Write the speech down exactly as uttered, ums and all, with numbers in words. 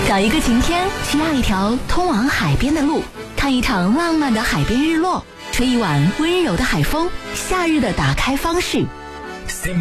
找一个晴天，去绕一条通往海边的路，看一场浪漫的海边日落，吹一碗温柔的海风，夏日的打开方式。